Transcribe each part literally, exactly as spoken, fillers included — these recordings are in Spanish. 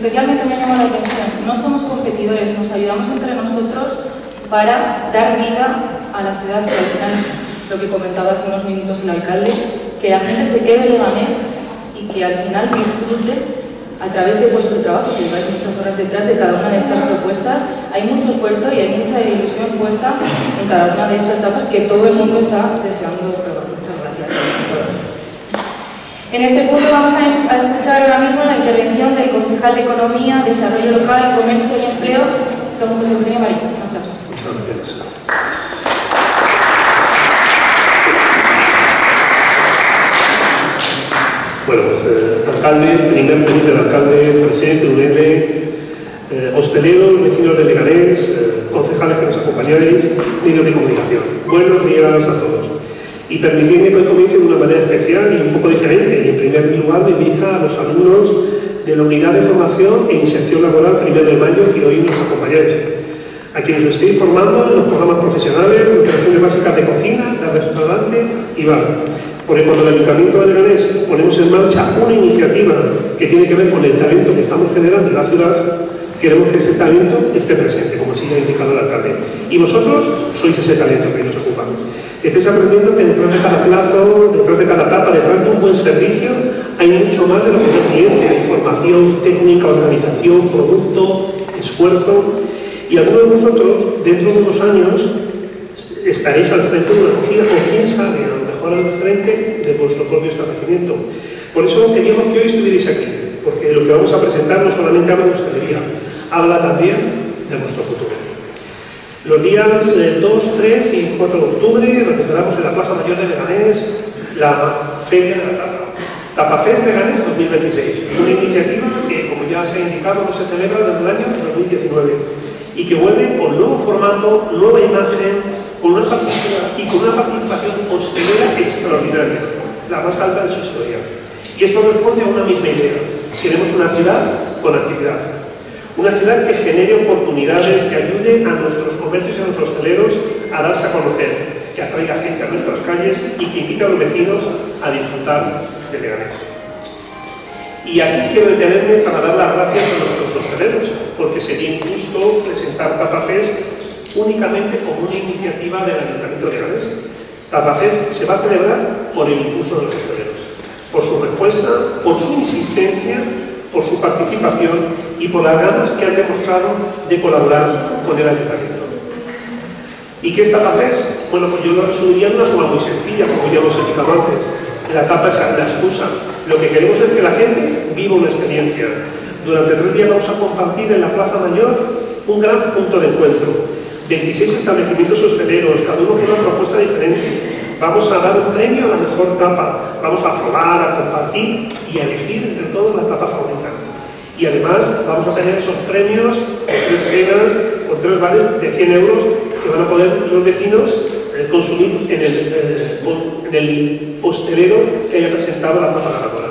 especialmente me llama la atención, no somos competidores, nos ayudamos entre nosotros para dar vida a la ciudad, que al final es lo que comentaba hace unos minutos el alcalde, que la gente se quede en Leganés y que al final disfrute a través de vuestro trabajo, que lleváis muchas horas detrás de cada una de estas propuestas. Hay mucho esfuerzo y hay mucha ilusión puesta en cada una de estas etapas que todo el mundo está deseando probar. Muchas gracias a todos. En este punto vamos a escuchar ahora mismo la intervención del concejal de Economía, Desarrollo Local, Comercio y Empleo, don José Antonio Marín. Un aplauso. Muchas gracias. Bueno, pues eh, alcalde, primer presidente del alcalde, presidente de U N E L, eh, hosteleros, vecinos de Leganés, eh, concejales que nos acompañáis, medios de comunicación. Buenos días a todos. Y permitidme que hoy comience de una manera especial y un poco diferente. Y en primer lugar me dirija a los alumnos de la Unidad de Formación e Inserción Laboral primero de mayo que hoy nos acompañáis. A quienes os estoy formando en los programas profesionales de operaciones básicas de cocina, de restaurante y bar. Porque cuando el Ayuntamiento de Leganés ponemos en marcha una iniciativa que tiene que ver con el talento que estamos generando en la ciudad, queremos que ese talento esté presente, como así ya ha indicado el alcalde. Y vosotros sois ese talento que nos ocupa. Estáis aprendiendo que detrás de cada plato, detrás de cada tapa, detrás de un buen servicio, hay mucho más de lo que es el cliente. Hay formación, técnica, organización, producto, esfuerzo. Y algunos de vosotros, dentro de unos años, estaréis al frente de una cocina, o quién sabe, a lo mejor al frente de vuestro propio establecimiento. Por eso queríamos que hoy estuvierais aquí, porque lo que vamos a presentar no solamente habla de hostelería, habla también de vuestro futuro. Los días eh, dos, tres y cuatro de octubre recuperamos en la Plaza Mayor de Leganés la Feria de la Tapa. Tapafest Leganés dos mil veintiséis, una iniciativa que, como ya se ha indicado, no se celebra desde el año dos mil diecinueve y que vuelve con nuevo formato, nueva imagen, con una participación y con una participación hostelera extraordinaria, la más alta de su historia. Y esto responde a una misma idea: queremos una ciudad con actividad, una ciudad que genere oportunidades, que ayude a nuestros comercios y a los hosteleros a darse a conocer, que atraiga gente a nuestras calles y que invite a los vecinos a disfrutar de Leganés. Y aquí quiero detenerme para dar las gracias a nuestros hosteleros, porque sería injusto presentar Tapafest únicamente como una iniciativa del Ayuntamiento de Leganés. Tapafest se va a celebrar por el impulso de los hosteleros, por su respuesta, por su insistencia, por su participación y por las ganas que han demostrado de colaborar con el Ayuntamiento. ¿Y qué es Tapafest? Bueno, pues yo lo resumiría en una forma muy sencilla, como ya hemos explicado antes. La tapa es la excusa. Lo que queremos es que la gente viva una experiencia. Durante tres días vamos a compartir en la Plaza Mayor un gran punto de encuentro. veintiséis establecimientos hosteleros, cada uno con una propuesta diferente. Vamos a dar un premio a la mejor tapa. Vamos a probar, a compartir y a elegir entre todos la tapa favorita. Y además vamos a tener esos premios con tres cenas, con tres vales de cien euros que van a poder los vecinos eh, consumir en el, eh, en el hostelero que haya presentado la tapa ganadora.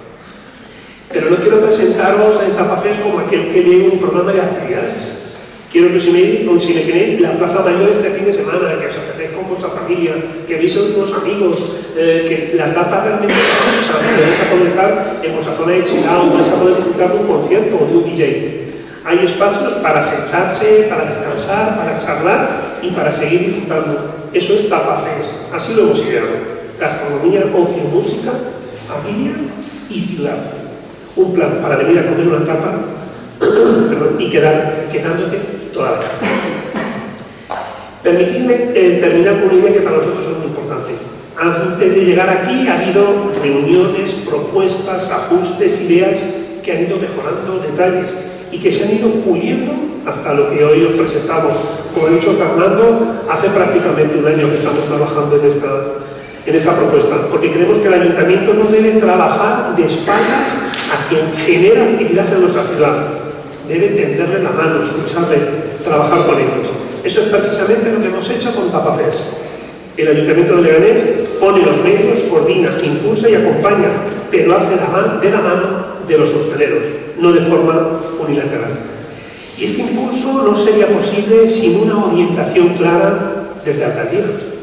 Pero no quiero presentaros en Tapafest como aquel que lleve un programa de actividades. Quiero que os imaginéis la Plaza Mayor este fin de semana, que os acerquéis con vuestra familia, que veis a unos amigos, eh, que la tapa realmente es usa, que vais a poder estar en vuestra zona de chill out, vais a poder disfrutar de un concierto o de un D J. Hay espacios para sentarse, para descansar, para charlar y para seguir disfrutando. Eso es Tapafest, así lo hemos ideado. Gastronomía, ocio, música, familia y ciudad. Un plan para venir a comer una tapa y quedar, quedándote toda la vida. Permitidme eh, terminar con una idea que para nosotros es muy importante. Antes de llegar aquí ha habido reuniones, propuestas, ajustes, ideas que han ido mejorando detalles y que se han ido puliendo hasta lo que hoy os presentamos. Como ha dicho Fernando, hace prácticamente un año que estamos trabajando en esta, en esta propuesta, porque creemos que el Ayuntamiento no debe trabajar de espaldas a quien genera actividad en nuestra ciudad. Debe tenderle la mano, escucharle, trabajar con ellos. Eso es precisamente lo que hemos hecho con Tapafest. El Ayuntamiento de Leganés pone los medios, coordina, impulsa y acompaña, pero hace la mano, de la mano de los hosteleros, no de forma unilateral. Y este impulso no sería posible sin una orientación clara desde alcaldías.